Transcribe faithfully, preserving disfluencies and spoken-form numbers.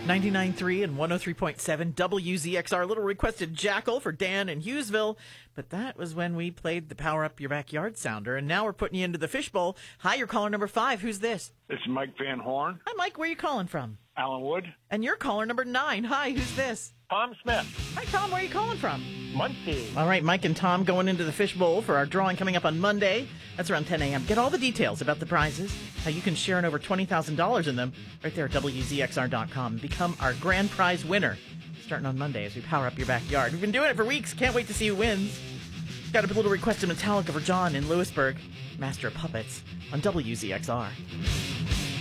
ninety-nine point three and one oh three point seven W Z X R. Little requested Jackal for Dan in Hughesville. But that was when we played the Power Up Your Backyard sounder. And now we're putting you into the fishbowl. Hi, you're caller number five. Who's this? It's Mike Van Horn. Hi, Mike. Where are you calling from? Allenwood. And you're caller number nine. Hi, who's this? Tom Smith. Hi, Tom. Where are you calling from? Muncie. All right, Mike and Tom going into the fishbowl for our drawing coming up on Monday. That's around ten a.m. Get all the details about the prizes, how you can share in over twenty thousand dollars in them, right there at W Z X R dot com. Become our grand prize winner starting on Monday as we power up your backyard. We've been doing it for weeks. Can't wait to see who wins. Got a little request of Metallica for John in Lewisburg. Master of Puppets on W Z X R.